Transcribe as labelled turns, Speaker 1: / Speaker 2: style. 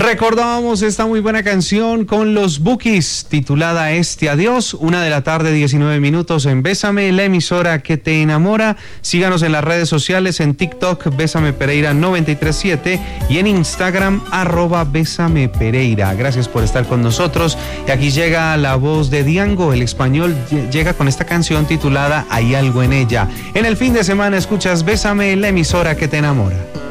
Speaker 1: Recordábamos esta muy buena canción con los Bukis, titulada Este Adiós, 1:19 p.m. en Bésame, la emisora que te enamora. Síganos en las redes sociales, en TikTok, Bésame Pereira 937 y en Instagram, @Bésame Pereira. Gracias por estar con nosotros. Y aquí llega la voz de Diango, el español, llega con esta canción titulada Hay algo en ella. En el fin de semana escuchas Bésame, la emisora que te enamora.